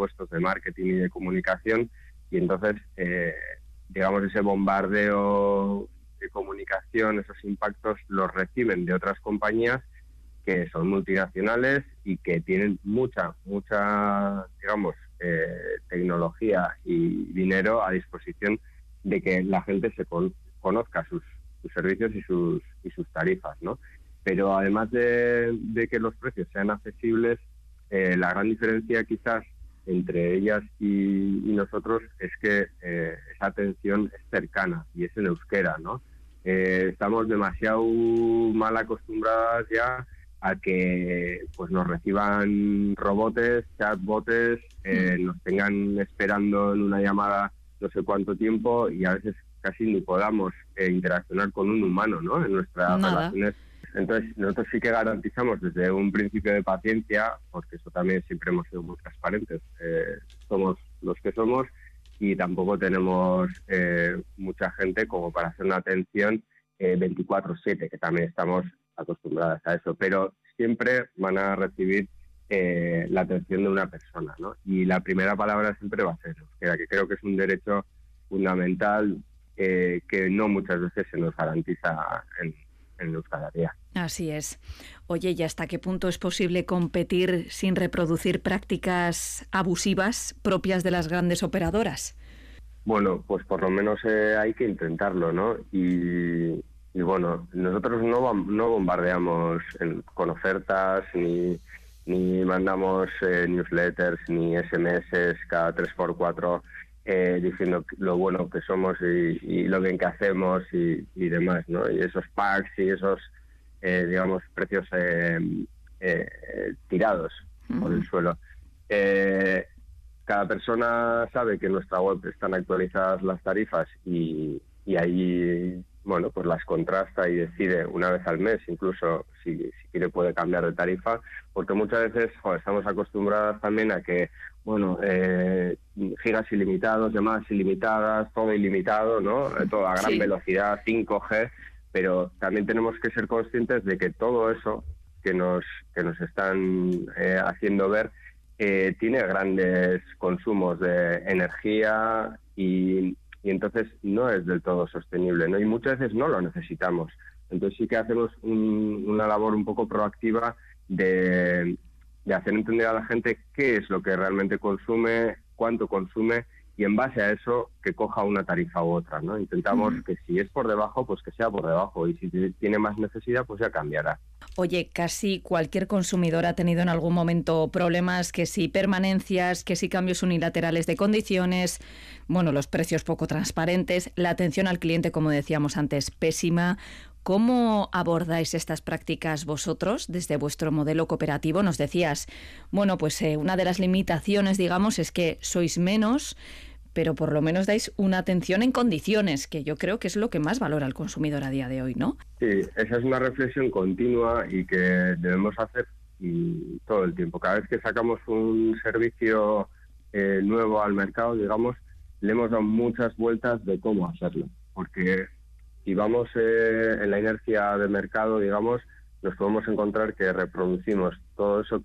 puestos de marketing y de comunicación, y entonces, digamos, ese bombardeo de comunicación, esos impactos los reciben de otras compañías que son multinacionales y que tienen mucha, digamos, tecnología y dinero a disposición de que la gente se conozca sus servicios y sus tarifas, ¿no? Pero además de que los precios sean accesibles, la gran diferencia quizás entre ellas y nosotros es que esa atención es cercana y es en euskera, ¿no? Estamos demasiado mal acostumbradas ya a que pues nos reciban robots, chatbots, nos tengan esperando en una llamada no sé cuánto tiempo y a veces casi ni podamos interaccionar con un humano, ¿no? En nuestras relaciones. Entonces, nosotros sí que garantizamos desde un principio de paciencia, porque eso también siempre hemos sido muy transparentes, somos los que somos y tampoco tenemos mucha gente como para hacer una atención 24/7, que también estamos acostumbradas a eso, pero siempre van a recibir la atención de una persona, ¿no? Y la primera palabra siempre va a ser euskera, que creo que es un derecho fundamental que no muchas veces se nos garantiza en Euskal Herria. Así es. Oye, ¿y hasta qué punto es posible competir sin reproducir prácticas abusivas propias de las grandes operadoras? Bueno, pues por lo menos hay que intentarlo, ¿no? Y bueno, nosotros no bombardeamos con ofertas, ni mandamos newsletters, ni SMS cada 3x4 diciendo lo bueno que somos y lo bien que hacemos y demás, ¿no? Y esos packs y esos, digamos, precios tirados por el suelo. Cada persona sabe que en nuestra web están actualizadas las tarifas y ahí, bueno, pues las contrasta y decide una vez al mes, incluso si quiere puede cambiar de tarifa, porque muchas veces estamos acostumbradas también a que, bueno, gigas ilimitados, llamadas ilimitadas, todo ilimitado, ¿no? Todo a gran velocidad, 5G, pero también tenemos que ser conscientes de que todo eso que nos están haciendo ver tiene grandes consumos de energía y entonces no es del todo sostenible, ¿no? Y muchas veces no lo necesitamos. Entonces sí que hacemos una labor un poco proactiva de hacer entender a la gente qué es lo que realmente consume, cuánto consume, y en base a eso que coja una tarifa u otra, ¿no? Intentamos que si es por debajo, pues que sea por debajo, y si tiene más necesidad, pues ya cambiará. Oye, casi cualquier consumidor ha tenido en algún momento problemas, que si permanencias, que si cambios unilaterales de condiciones, bueno, los precios poco transparentes, la atención al cliente, como decíamos antes, pésima. ¿Cómo abordáis estas prácticas vosotros desde vuestro modelo cooperativo? Nos decías, bueno, pues una de las limitaciones, digamos, es que sois menos, pero por lo menos dais una atención en condiciones, que yo creo que es lo que más valora el consumidor a día de hoy, ¿no? Sí, esa es una reflexión continua y que debemos hacer todo el tiempo. Cada vez que sacamos un servicio nuevo al mercado, digamos, le hemos dado muchas vueltas de cómo hacerlo, porque si vamos en la inercia de mercado, digamos, nos podemos encontrar que reproducimos todo eso